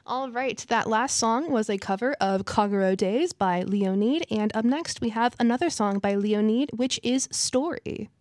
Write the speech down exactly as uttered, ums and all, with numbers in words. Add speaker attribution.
Speaker 1: All right, that last song was a cover of Kaguro Days by Leonid, and up next we have another song by Leonid, which is Story.